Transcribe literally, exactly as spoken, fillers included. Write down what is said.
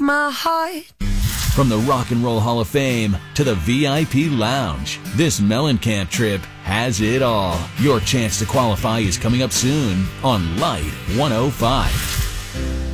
my heart. From the Rock and Roll Hall of Fame to the V I P Lounge, this Mellencamp trip has it all. Your chance to qualify is coming up soon on Light one oh five.